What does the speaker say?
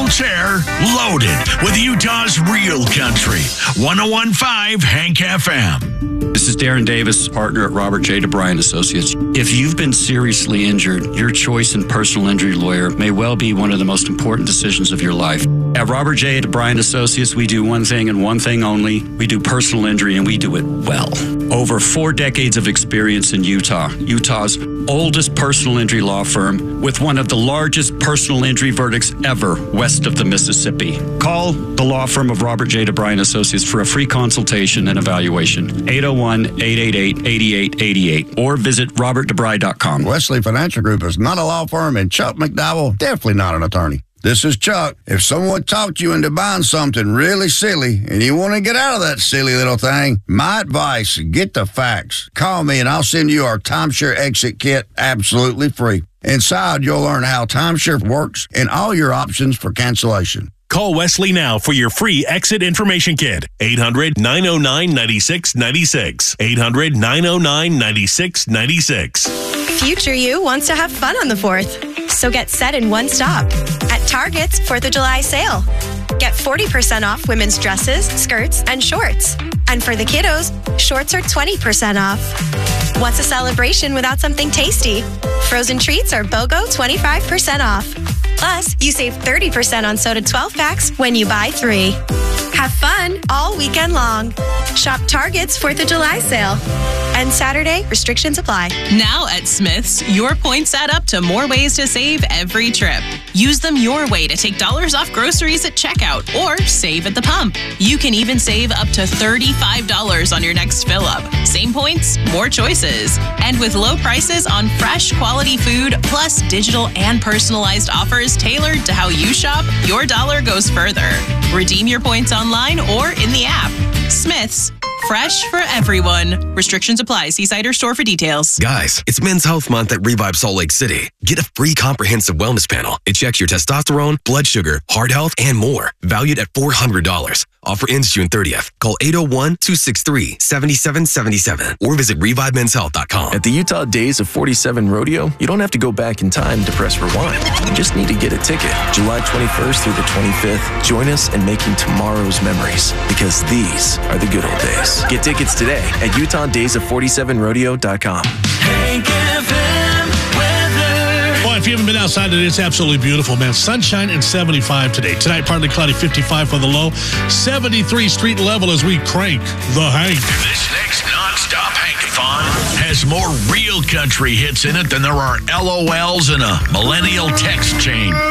chair loaded with Utah's real country. 101.5 Hank FM. This is Darren Davis, partner at Robert J. DeBryan Associates. If you've been seriously injured, your choice in personal injury lawyer may well be one of the most important decisions of your life. At Robert J. DeBryan Associates, we do one thing and one thing only. We do personal injury, and we do it well. Over 4 decades of experience in Utah, Utah's oldest personal injury law firm with one of the largest personal injury verdicts ever west of the Mississippi. Call the law firm of Robert J. DeBryan Associates for a free consultation and evaluation. 801-888-8888 or visit robertdebry.com. Wesley Financial Group is not a law firm, and Chuck McDowell definitely not an attorney. This is Chuck. If someone talked you into buying something really silly and you want to get out of that silly little thing, my advice, get the facts. Call me and I'll send you our timeshare exit kit absolutely free. Inside, you'll learn how timeshare works and all your options for cancellation. Call Wesley now for your free exit information kit. 800-909-9696. 800-909-9696. Future you wants to have fun on the 4th. So get set in one stop at Target's 4th of July sale. Get 40% off women's dresses, skirts, and shorts. And for the kiddos, shorts are 20% off. What's a celebration without something tasty? Frozen treats are BOGO 25% off. Plus, you save 30% on soda 12 packs when you buy 3. Have fun all weekend long. Shop Target's 4th of July sale. And Saturday, restrictions apply. Now at Smith's, your points add up to more ways to save every trip. Use them your way to take dollars off groceries at checkout or save at the pump. You can even save up to $35 on your next fill up. Same points, more choices. And with low prices on fresh, quality food, plus digital and personalized offers tailored to how you shop, your dollar goes further. Redeem your points online or in the app. Smith's. Fresh for everyone. Restrictions apply. See site or store for details. Guys, it's Men's Health Month at Revive Salt Lake City. Get a free comprehensive wellness panel. It checks your testosterone, blood sugar, heart health, and more. Valued at $400. Offer ends June 30th. Call 801-263-7777 or visit ReviveMen'sHealth.com. At the Utah Days of 47 Rodeo, you don't have to go back in time to press rewind. You just need to get a ticket. July 21st through the 25th, join us in making tomorrow's memories, because these are the good old days. Get tickets today at UtahDaysOf47Rodeo.com. Boy, if you haven't been outside today, it's absolutely beautiful, man. Sunshine and 75 today. Tonight, partly cloudy, 55 for the low. 73 street level as we crank the Hank. This next non-stop Hankathon has more real country hits in it than there are LOLs in a millennial text chain.